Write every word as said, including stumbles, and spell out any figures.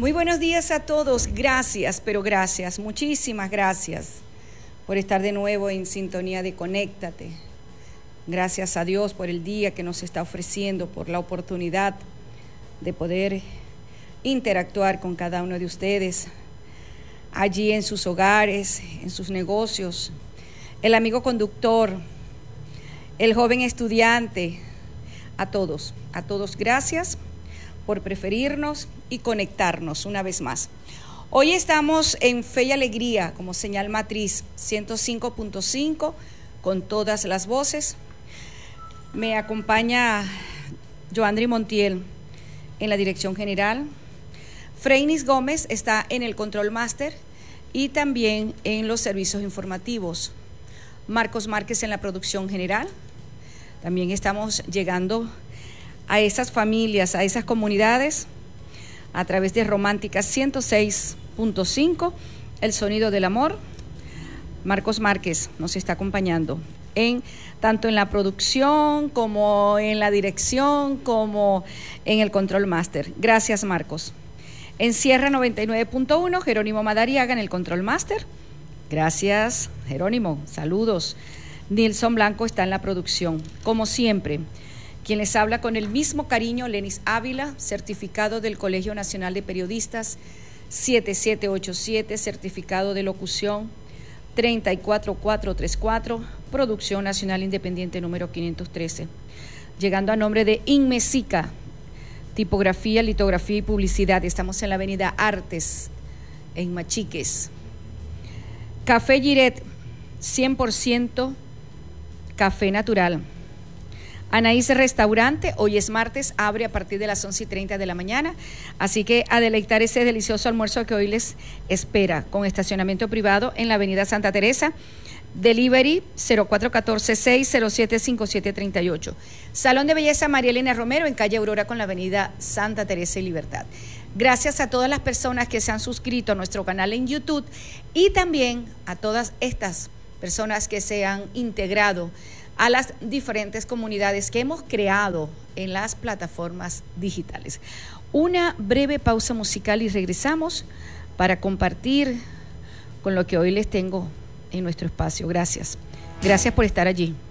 Muy buenos días a todos, gracias, pero gracias, muchísimas gracias por estar de nuevo en sintonía de Conéctate. Gracias a Dios por el día que nos está ofreciendo, por la oportunidad de poder interactuar con cada uno de ustedes, allí en sus hogares, en sus negocios, el amigo conductor, el joven estudiante, a todos, a todos gracias por preferirnos y conectarnos una vez más. Hoy estamos en Fe y Alegría como señal matriz ciento cinco punto cinco con todas las voces. Me acompaña Joandri Montiel en la dirección general. Freinis Gómez está en el control máster y también en los servicios informativos. Marcos Márquez en la producción general. También estamos llegando a esas familias, a esas comunidades, a través de Romántica ciento seis punto cinco, el sonido del amor. Marcos Márquez nos está acompañando en tanto en la producción como en la dirección como en el control máster. Gracias, Marcos. En Sierra noventa y nueve punto uno, Jerónimo Madariaga en el control máster. Gracias, Jerónimo. Saludos. Nilson Blanco está en la producción, como siempre. Quien les habla con el mismo cariño, Lenis Ávila, certificado del Colegio Nacional de Periodistas siete siete ocho siete, certificado de locución tres cuatro cuatro tres cuatro, Producción Nacional Independiente número quinientos trece. Llegando a nombre de Inmesica, tipografía, litografía y publicidad. Estamos en la avenida Artes, en Machiques. Café Giret, cien por ciento café natural. Anaís Restaurante, hoy es martes, abre a partir de las once y treinta de la mañana, así que a deleitar ese delicioso almuerzo que hoy les espera, con estacionamiento privado en la avenida Santa Teresa, delivery cero cuatro uno cuatro, seis cero siete, cinco siete tres ocho. Salón de Belleza María Elena Romero en calle Aurora con la avenida Santa Teresa y Libertad. Gracias a todas las personas que se han suscrito a nuestro canal en YouTube y también a todas estas personas que se han integrado a las diferentes comunidades que hemos creado en las plataformas digitales. Una breve pausa musical y regresamos para compartir con lo que hoy les tengo en nuestro espacio. Gracias. Gracias por estar allí.